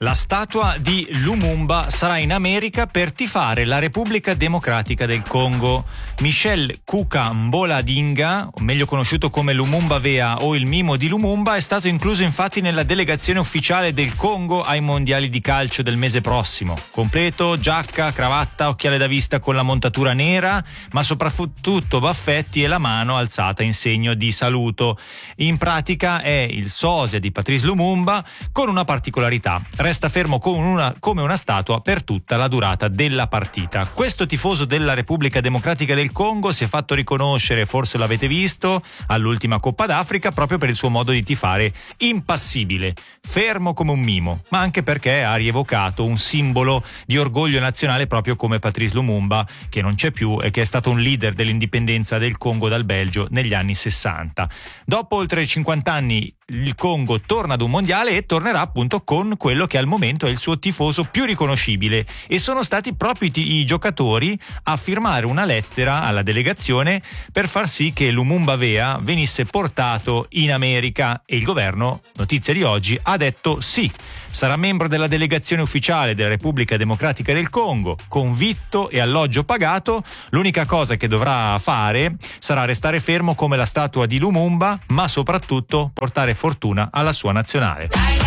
La statua di Lumumba sarà in America per tifare la Repubblica Democratica del Congo. Michel Kuka Mboladinga, meglio conosciuto come Lumumba Vea o il mimo di Lumumba, è stato incluso infatti nella delegazione ufficiale del Congo ai mondiali di calcio del mese prossimo. Completo, giacca, cravatta, occhiale da vista con la montatura nera, ma soprattutto baffetti e la mano alzata in segno di saluto. In pratica è il sosia di Patrice Lumumba con una particolarità: resta fermo come una statua per tutta la durata della partita. Questo tifoso della Repubblica Democratica del Congo si è fatto riconoscere, forse l'avete visto, all'ultima Coppa d'Africa proprio per il suo modo di tifare impassibile, fermo come un mimo, ma anche perché ha rievocato un simbolo di orgoglio nazionale proprio come Patrice Lumumba, che non c'è più e che è stato un leader dell'indipendenza del Congo dal Belgio negli anni 60. Dopo oltre 50 anni il Congo torna ad un mondiale e tornerà appunto con quello che al momento è il suo tifoso più riconoscibile, e sono stati proprio i giocatori a firmare una lettera alla delegazione per far sì che Lumumba Vea venisse portato in America, e il governo, notizia di oggi, ha detto sì. Sarà membro della delegazione ufficiale della Repubblica Democratica del Congo, con vitto e alloggio pagato. L'unica cosa che dovrà fare sarà restare fermo come la statua di Lumumba, ma soprattutto portare fortuna alla sua nazionale.